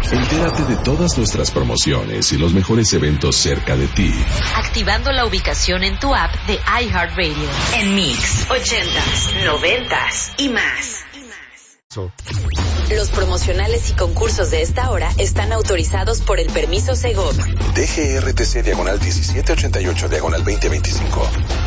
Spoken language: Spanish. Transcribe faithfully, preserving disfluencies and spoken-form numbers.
Entérate de todas nuestras promociones y los mejores eventos cerca de ti. Activando la ubicación en tu app de iHeartRadio. En Mix, ochentas, noventas y más. Los promocionales y concursos de esta hora están autorizados por el permiso Segov. D G R T C diagonal diecisiete ochenta y ocho diagonal veinte veinticinco.